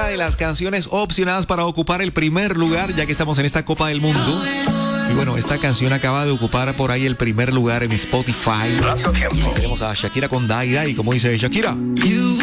de las canciones opcionadas para ocupar el primer lugar, ya que estamos en esta Copa del Mundo. Y bueno, esta canción acaba de ocupar por ahí el primer lugar en Spotify. Radio Tiempo. Tenemos a Shakira con Die Die, como dice Shakira.